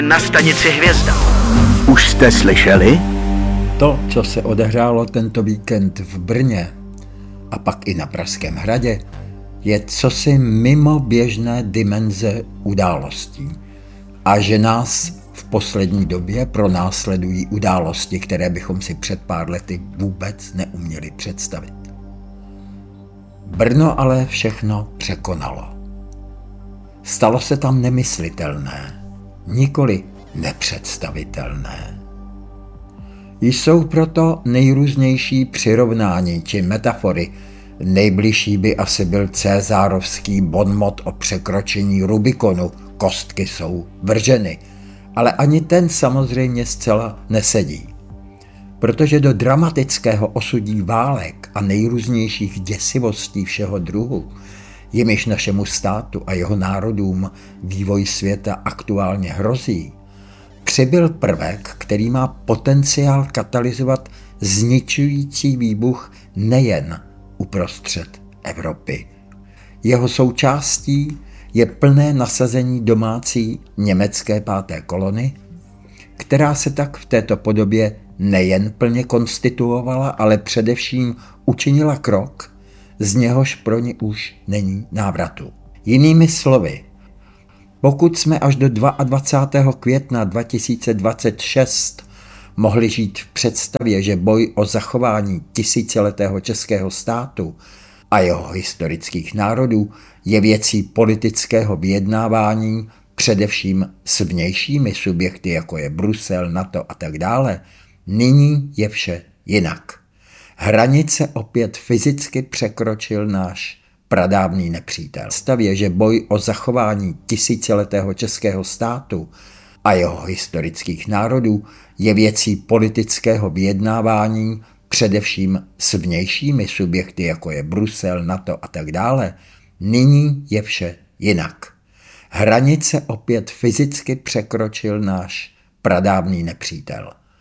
Na stanici Hvězda. Už jste slyšeli? To, co se odehrálo tento víkend v Brně a pak i na Pražském hradě, je cosi mimo běžné dimenze událostí. A že nás v poslední době pronásledují události, které bychom si před pár lety vůbec neuměli představit. Brno ale všechno překonalo. Stalo se tam nemyslitelné, nikoli nepředstavitelné. Jsou proto nejrůznější přirovnání či metafory. Nejbližší by asi byl cézárovský bonmot o překročení Rubikonu, kostky jsou vrženy, ale ani ten samozřejmě zcela nesedí. Protože do dramatického osudí válek a nejrůznějších děsivostí všeho druhu, jimiž našemu státu a jeho národům vývoj světa aktuálně hrozí, přibyl prvek, který má potenciál katalyzovat zničující výbuch nejen uprostřed Evropy. Jeho součástí je plné nasazení domácí německé 5. kolony, která se tak v této podobě nejen plně konstituovala, ale především učinila krok, z něhož pro ní už není návratu. Jinými slovy, pokud jsme až do 22. května 2026 mohli žít v představě, že boj o zachování tisíciletého českého státu a jeho historických národů je věcí politického vyjednávání, především s vnějšími subjekty, jako je Brusel, NATO a tak dále, nyní je vše jinak. Hranice opět fyzicky překročil náš pradávný nepřítel. V stavě, že boj o zachování tisíciletého českého státu a jeho historických národů je věcí politického vyjednávání, především s vnějšími subjekty, jako je Brusel, NATO a tak dále, nyní je vše jinak. Hranice opět fyzicky překročil náš pradávný nepřítel.